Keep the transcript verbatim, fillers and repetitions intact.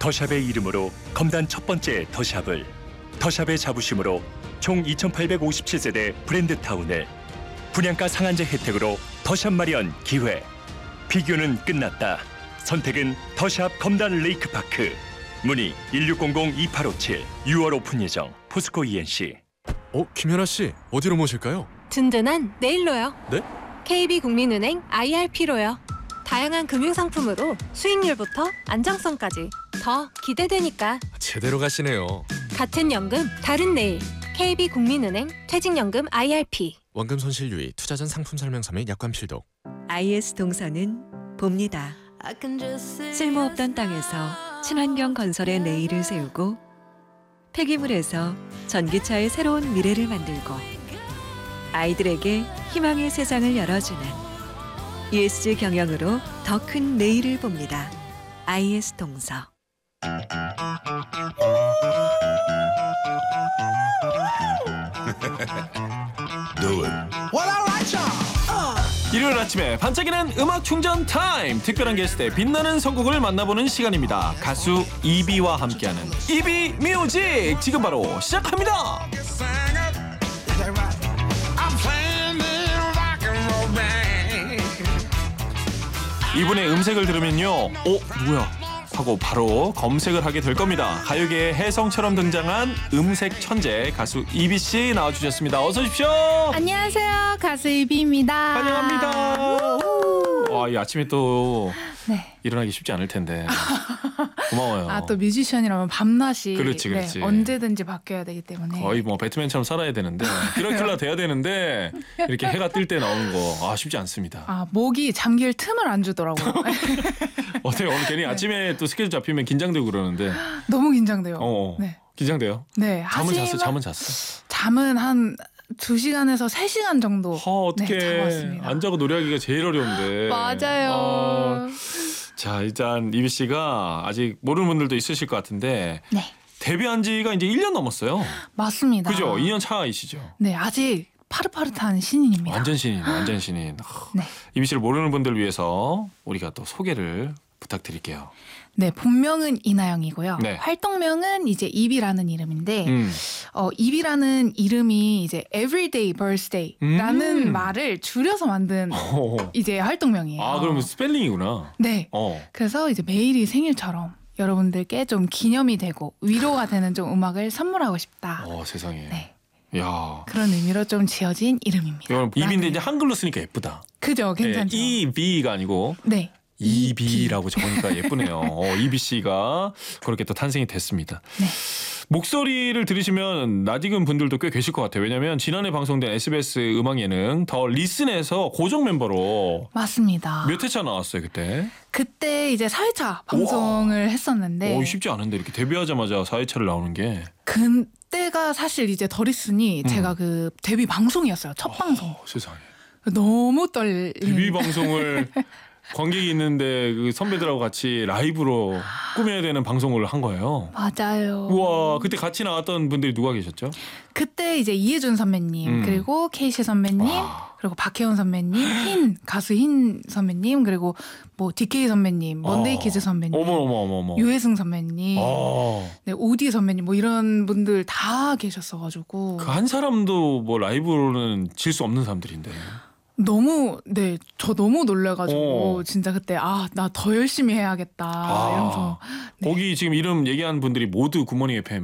더샵의 이름으로 검단 첫 번째 더샵을, 더샵의 자부심으로 총 이천팔백오십칠 세대 브랜드타운을, 분양가 상한제 혜택으로 더샵 마련 기회. 비교는 끝났다. 선택은 더샵 검단 레이크파크. 문의 일육공공 이팔오칠. 유월 오픈 예정. 포스코 이엔씨. 어, 김연아 씨, 어디로 모실까요? 든든한 내일로요. 네? 케이비국민은행 아이알피로요. 다양한 금융상품으로 수익률부터 안정성까지 더 기대되니까. 제대로 가시네요. 같은 연금 다른 내일. 케이비국민은행 퇴직연금 아이알피. 원금 손실 유의, 투자 전 상품 설명서 및 약관 필독. 아이에스 동서는 봅니다. 쓸모없던 땅에서 친환경 건설의 내일을 세우고, 폐기물에서 전기차의 새로운 미래를 만들고, 아이들에게 희망의 세상을 열어주는 이에스지 경영으로 더 큰 내일을 봅니다. 아이에스 동서. Do it. 일요일 아침에 반짝이는 음악 충전 타임. 특별한 게스트의 빛나는 선곡을 만나보는 시간입니다. 가수 이비와 함께하는 이비 뮤직 지금 바로 시작합니다. 이분의 음색을 들으면요, 어? 누구야? 하고 바로 검색을 하게 될 겁니다. 가요계의 혜성처럼 등장한 음색 천재 가수 이비씨 나와주셨습니다. 어서 오십시오. 안녕하세요. 가수 이비입니다. 환영합니다. 와, 이 아침에 또 네. 일어나기 쉽지 않을 텐데 고마워요. 아, 또 뮤지션이라면 밤낮이 그렇지, 그렇지. 네, 언제든지 바뀌어야 되기 때문에 거의 뭐 배트맨처럼 살아야 되는데 드라큘라 돼야 되는데 이렇게 해가 뜰 때 나오는 거 아, 쉽지 않습니다. 아, 목이 잠길 틈을 안 주더라고요. 어때요? 오늘 괜히 네. 아침에 또 스케줄 잡히면 긴장되고 그러는데. 너무 긴장돼요. 어, 네. 긴장돼요? 네. 잠은 잤어? 하지만 잠은 잤어? 잠은 한 두 시간에서 세 시간 정도. 허, 어떻게 네, 자고 왔습니다. 안 자고 노래하기가 제일 어려운데. 맞아요. 어, 자, 일단 이비 씨가 아직 모르는 분들도 있으실 것 같은데 네. 데뷔한 지가 이제 일 년 넘었어요. 맞습니다. 그죠? 이 년 차이시죠? 네, 아직 파릇파릇한 신인입니다. 완전 신인, 완전 신인. 하, 네. 이비 씨를 모르는 분들을 위해서 우리가 또 소개를 부탁드릴게요. 네, 본명은 이나영이고요. 네. 활동명은 이제 이비라는 이름인데, 음. 어, 이비라는 이름이 이제 Everyday Birthday라는 음. 말을 줄여서 만든 어. 이제 활동명이에요. 아, 그럼 스펠링이구나. 네. 어. 그래서 이제 매일이 생일처럼 여러분들께 좀 기념이 되고 위로가 되는 좀 음악을 선물하고 싶다. 어, 세상에. 네. 야. 그런 의미로 좀 지어진 이름입니다. 이건 이비인데 나는- 이제 한글로 쓰니까 예쁘다. 그죠, 괜찮죠. 네, 이비가 아니고 네. 이비라고 적으니까 예쁘네요. 어, 이비 씨가 그렇게 또 탄생이 됐습니다. 네. 목소리를 들으시면 낯익은 분들도 꽤 계실 것 같아요. 왜냐하면 지난해 방송된 에스비에스 음악 예능 더 리슨에서 고정 멤버로 맞습니다. 몇 회차 나왔어요 그때? 그때 이제 사 회차 방송을 했었는데 오, 쉽지 않은데 이렇게 데뷔하자마자 사 회차를 나오는 게. 그때가 사실 이제 더 리슨이 음. 제가 그 데뷔 방송이었어요. 첫 방송. 어, 세상에. 너무 떨리는. 데뷔 방송을 관객이 있는데 그 선배들하고 같이 라이브로 꾸며야 되는 방송을 한 거예요. 맞아요. 우와, 그때 같이 나왔던 분들이 누가 계셨죠? 그때 이제 이혜준 선배님 음. 그리고 케이씨 선배님 와. 그리고 박혜원 선배님, 흰 가수 흰 선배님 그리고 뭐 디케이 선배님, 먼데이 어. 키즈 선배님, 어머 어머 어머 어머. 유해승 선배님, 아, 네, 오디 선배님 뭐 이런 분들 다 계셨어가지고 그 한 사람도 뭐 라이브로는 질 수 없는 사람들인데. 너무 네 저 너무 놀래가지고 어. 진짜 그때 아 나 더 열심히 해야겠다 아. 이러면서 거기 지금 이름 얘기한 분들이 모두 굿모닝 에프엠